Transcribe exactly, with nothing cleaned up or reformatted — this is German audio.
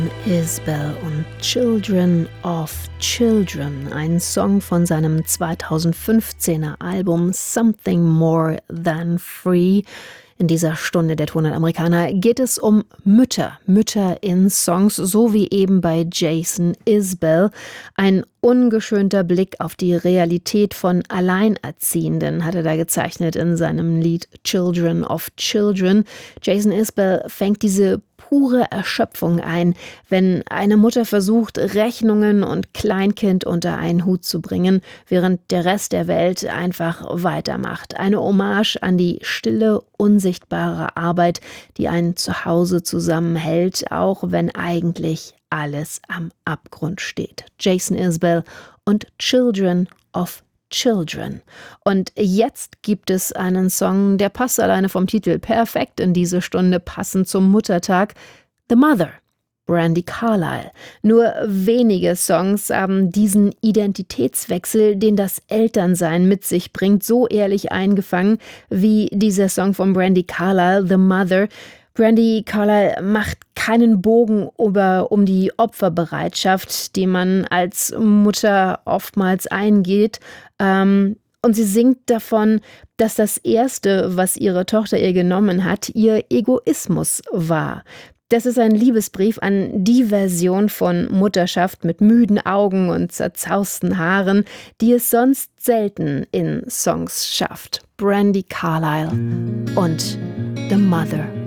Isbell und Children of Children, ein Song von seinem zweitausendfünfzehner Album Something More Than Free. In dieser Stunde der Tonart-Amerikaner geht es um Mütter, Mütter in Songs, so wie eben bei Jason Isbell. Ein ungeschönter Blick auf die Realität von Alleinerziehenden hat er da gezeichnet in seinem Lied Children of Children. Jason Isbell fängt diese pure Erschöpfung ein, wenn eine Mutter versucht, Rechnungen und Kleinkind unter einen Hut zu bringen, während der Rest der Welt einfach weitermacht. Eine Hommage an die stille, unsichtbare Arbeit, die ein Zuhause zusammenhält, auch wenn eigentlich alles am Abgrund steht. Jason Isbell und Children of Children. Und jetzt gibt es einen Song, der passt alleine vom Titel perfekt in diese Stunde, passend zum Muttertag. The Mother, Brandi Carlile. Nur wenige Songs haben diesen Identitätswechsel, den das Elternsein mit sich bringt, so ehrlich eingefangen wie dieser Song von Brandi Carlile, The Mother. Brandi Carlile macht keinen Bogen über, um die Opferbereitschaft, die man als Mutter oftmals eingeht. Ähm, und sie singt davon, dass das Erste, was ihre Tochter ihr genommen hat, ihr Egoismus war. Das ist ein Liebesbrief an die Version von Mutterschaft mit müden Augen und zerzausten Haaren, die es sonst selten in Songs schafft. Brandi Carlile und The Mother.